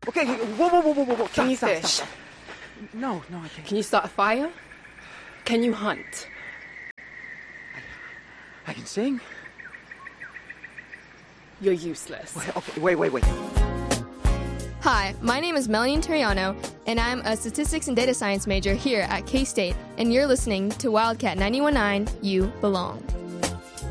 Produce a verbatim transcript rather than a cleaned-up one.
Okay, whoa, whoa, whoa, whoa, whoa, whoa. Can Stop, you stop, fish? stop, stop. No, no, I can't. Can you start a fire? Can you hunt? I can sing. You're useless. Wait, okay, wait, wait, wait. Hi, my name is Melanie Terriano, and I'm a statistics and data science major here at K-State, and you're listening to Wildcat ninety-one point nine, You Belong.